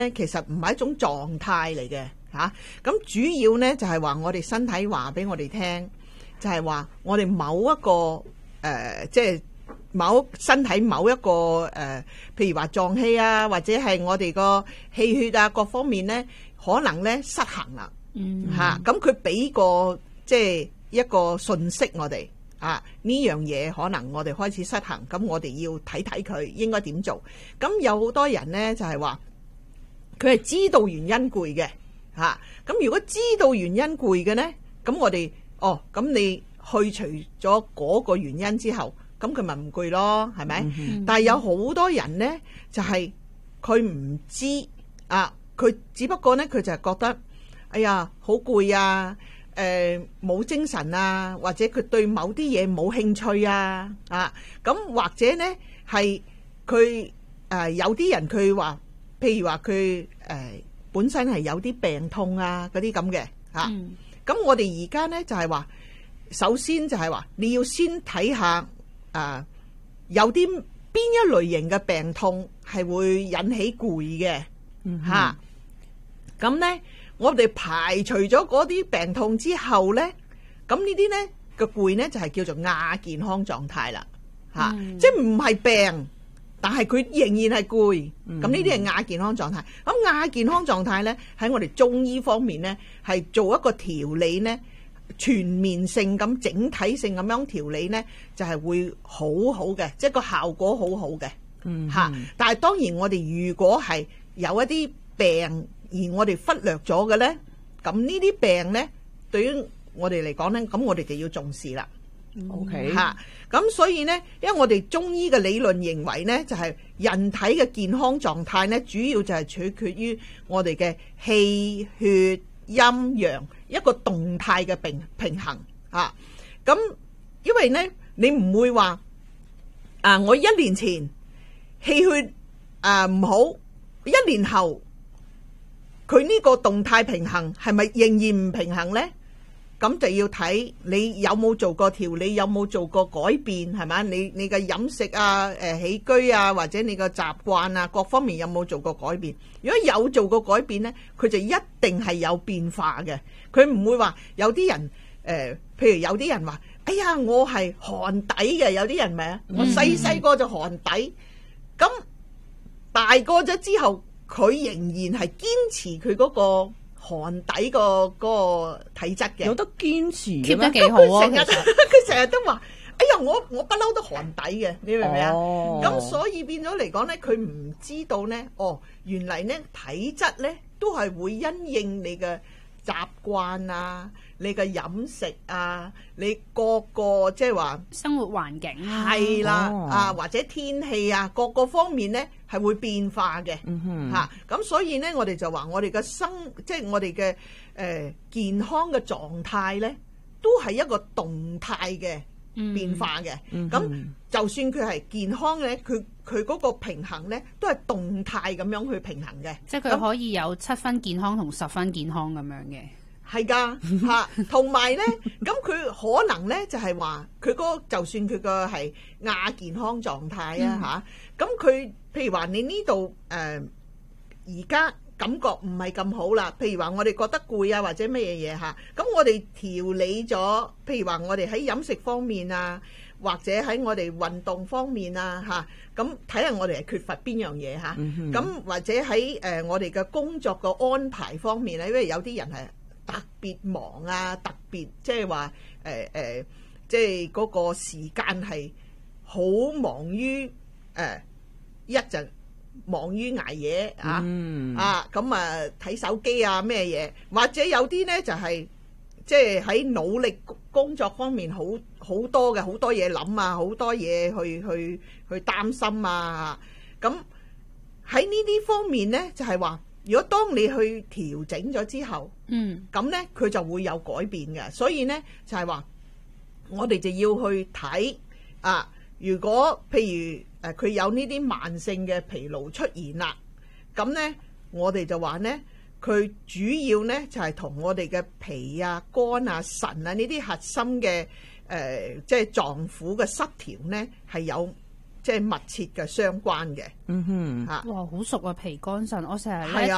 其實唔係一種狀態嚟嘅嚇。咁主要咧就係話我哋身體話俾我哋聽，就係話我哋某一個即係身體某一個譬如話臟器啊，或者係我哋個氣血啊各方面咧，可能咧失衡啦嚇。咁佢俾個即係一個訊息我哋。呢樣嘢可能我哋開始失衡，咁我哋要睇睇佢應該點做。咁有好多人呢，就係話佢係知道原因攰嘅嚇。咁如果知道原因攰嘅呢，咁我哋咁你去除咗嗰個原因之後，咁佢咪唔攰咯，係咪？但係有好多人呢，就係佢唔知佢只不過呢，佢就係覺得哎呀好攰啊。冇精神啊，或者佢對某啲嘢冇興趣啊，咁或者呢係佢有啲人佢話，譬如話佢本身係有啲病痛啊嗰啲咁嘅咁我哋而家呢就係話，首先就係話你要先睇下有啲邊一類型嘅病痛係會引起攰嘅咁呢。我哋排除咗嗰啲病痛之後呢，咁呢啲呢個攰呢就係叫做亞健康狀態啦，即係唔係病，但係佢仍然係攰，咁呢啲係亞健康狀態。咁亞健康狀態呢喺我哋中醫方面呢係做一個調理呢，全面性咁整體性咁樣調理呢，就係會好好嘅，即係個效果好好嘅但係當然我哋如果係有一啲病，而我哋忽略咗嘅呢，咁呢啲病呢，對於我哋嚟講呢，咁我哋就要重視啦。 OK 咁所以呢，因為我哋中醫嘅理論認為呢，就係人體嘅健康狀態呢，主要就係取決於我哋嘅氣血陰陽一個動態嘅平衡咁因為呢，你唔會話我1年前氣血唔好，1年後佢呢個動態平衡係咪仍然唔平衡呢？咁就要睇你有冇做過調理，有冇做過改變，係咪？你嘅飲食啊、起居啊，或者你嘅習慣啊，各方面有冇做過改變？如果有做過改變呢，佢就一定係有變化嘅。佢唔會話有啲人譬如有啲人話，哎呀，我係寒底嘅，有啲人咪我細個就寒底，咁大個咗之後。佢仍然係堅持佢嗰個寒底個體質嘅， 有得堅持 ，keep得幾好啊！ 佢成日都話：哎呀，我不嬲都寒底嘅，你明唔明啊？咁所以變咗嚟講咧，佢唔知道咧，原嚟咧體質咧都係會因應你嘅習慣啊，你嘅飲食啊，你各個即係話生活環境係啦或者天氣啊，各個方面咧係會變化嘅咁所以咧我哋就話我哋嘅即係我哋嘅健康嘅狀態咧，都係一個動態嘅變化嘅。咁就算佢係健康嘅，佢嗰個平衡咧都係動態咁樣去平衡嘅， 即係佢可以有7分健康同10分健康咁樣嘅。 係噶同埋咧，咁佢可能咧就係話佢就算佢個係亞健康狀態咁佢譬如話你呢度而家感覺唔係咁好啦，譬如話我哋覺得攰啊或者乜嘢嘢咁我哋調理咗，譬如話我哋喺飲食方面啊，或者喺我哋運動方面啊咁睇下我哋係缺乏邊樣嘢咁或者喺我哋嘅工作嘅安排方面咧，因為有啲人係特別忙啊，特別即係話即係嗰個時間係好忙於一就忙於捱夜咁睇手機啊咩嘢，或者有啲咧就係即係喺努力工作方面好多嘅好多嘢諗啊，好多嘢去擔心啊，咁喺呢啲方面咧就係話，如果當你去調整咗之後，咁咧佢就會有改變嘅。所以咧就係話，我哋就要去睇如果譬如佢有呢啲慢性嘅疲勞出現啦，咁咧我哋就話咧，佢主要咧就係同我哋嘅脾啊、肝啊、腎啊呢啲核心嘅即係臟腑嘅失調咧，係有即係密切嘅相關嘅。 嗯哼， 哇，好熟啊，脾肝腎，我成日